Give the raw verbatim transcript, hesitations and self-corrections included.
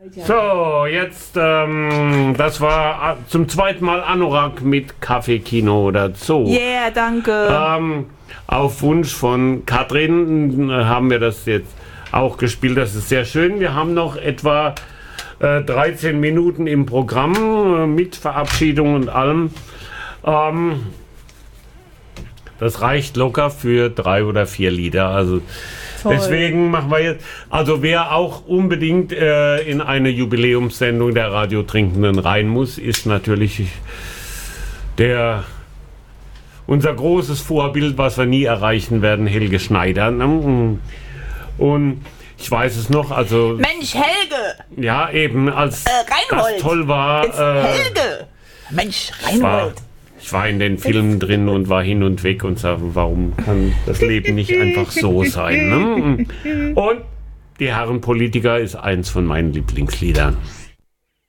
So, jetzt, ähm, das war zum zweiten Mal Anorak mit Kaffeekino dazu. Yeah, danke. Ähm, auf Wunsch von Katrin haben wir das jetzt auch gespielt. Das ist sehr schön. Wir haben noch etwa äh, dreizehn Minuten im Programm äh, mit Verabschiedung und allem. Ähm, das reicht locker für drei oder vier Lieder. Also Toll. Deswegen machen wir jetzt, also wer auch unbedingt äh, in eine Jubiläumssendung der Radiotrinkenden rein muss, ist natürlich der, unser großes Vorbild, was wir nie erreichen werden, Helge Schneider. Und ich weiß es noch, also... Mensch, Helge! Ja, eben, als äh, Reinhold. das toll war... Jetzt äh, Helge! Mensch, Reinhold! Ich war in den Filmen drin und war hin und weg und sagte, warum kann das Leben nicht einfach so sein? Ne? Und die Herren Politiker ist eins von meinen Lieblingsliedern.